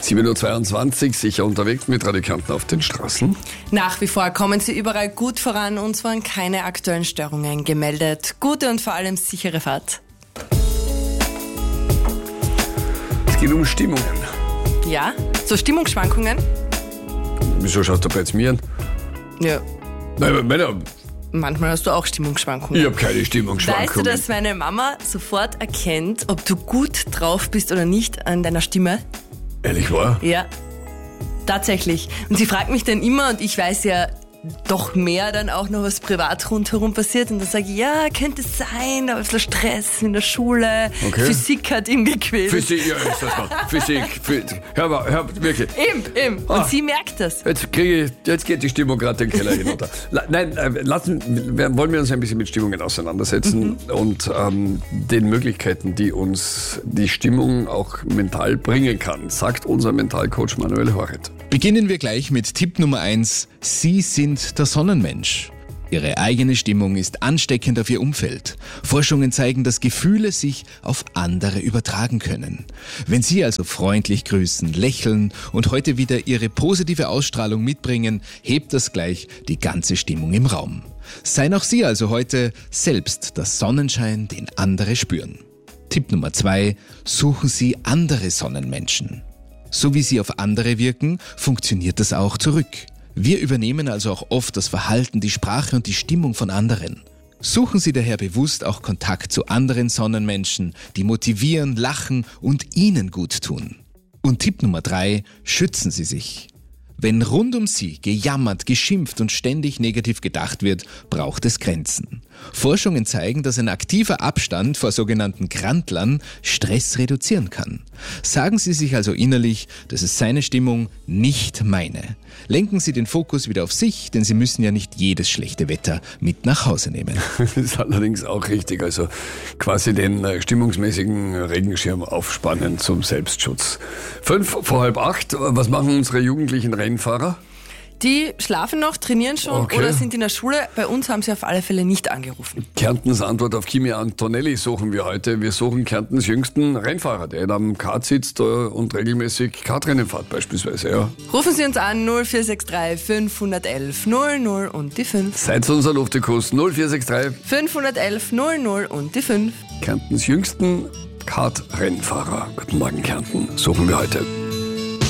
7:22 Uhr, sicher unterwegs mit Radio Kärnten auf den Straßen. Nach wie vor kommen sie überall gut voran und es waren keine aktuellen Störungen gemeldet. Gute und vor allem sichere Fahrt. Es geht um Stimmungen. Ja, so Stimmungsschwankungen? Wieso schaust du bei jetzt mir an? Ja. Nein, Männer, Manchmal hast du auch Stimmungsschwankungen. ich habe keine Stimmungsschwankungen. Weißt du, dass meine Mama sofort erkennt, ob du gut drauf bist oder nicht an deiner Stimme? Ehrlich wahr? Ja, tatsächlich. Und sie fragt mich dann immer, und ich weiß ja doch mehr dann auch noch, was privat rundherum passiert. Und dann sage ich, ja, könnte es sein, da war ein bisschen Stress in der Schule. Okay. Physik hat ihn gequält. Physik, ja, ist das mal. Physik. Hör mal, wirklich. Eben. Und sie merkt das. Jetzt geht die Stimmung gerade den Keller hinunter. Nein, wollen wir uns ein bisschen mit Stimmungen auseinandersetzen und den Möglichkeiten, die uns die Stimmung auch mental bringen kann, sagt unser Mentalcoach Manuel Horret. Beginnen wir gleich mit Tipp Nummer 1. Sie sind der Sonnenmensch. Ihre eigene Stimmung ist ansteckend auf ihr Umfeld. Forschungen zeigen, dass Gefühle sich auf andere übertragen können. Wenn Sie also freundlich grüßen, lächeln und heute wieder Ihre positive Ausstrahlung mitbringen, hebt das gleich die ganze Stimmung im Raum. Seien auch Sie also heute selbst der Sonnenschein, den andere spüren. Tipp Nummer 2. Suchen Sie andere Sonnenmenschen. So wie Sie auf andere wirken, funktioniert das auch zurück. Wir übernehmen also auch oft das Verhalten, die Sprache und die Stimmung von anderen. Suchen Sie daher bewusst auch Kontakt zu anderen Sonnenmenschen, die motivieren, lachen und Ihnen gut tun. Und Tipp Nummer 3, schützen Sie sich. Wenn rund um Sie gejammert, geschimpft und ständig negativ gedacht wird, braucht es Grenzen. Forschungen zeigen, dass ein aktiver Abstand vor sogenannten Grantlern Stress reduzieren kann. Sagen Sie sich also innerlich, das ist seine Stimmung, nicht meine. Lenken Sie den Fokus wieder auf sich, denn Sie müssen ja nicht jedes schlechte Wetter mit nach Hause nehmen. Das ist allerdings auch richtig, also quasi den stimmungsmäßigen Regenschirm aufspannen zum Selbstschutz. 7:55, was machen unsere jugendlichen Rennfahrer? Die schlafen noch, trainieren schon oder sind in der Schule. Bei uns haben sie auf alle Fälle nicht angerufen. Kärntens Antwort auf Kimi Antonelli suchen wir heute. Wir suchen Kärntens jüngsten Rennfahrer, der am Kart sitzt und regelmäßig Kartrennen fährt beispielsweise. Ja. Rufen Sie uns an 0463 511 00 und die 5. Seid unser Luftikus 0463 511 00 und die 5. Kärntens jüngsten Kartrennfahrer. Guten Morgen Kärnten, suchen wir heute.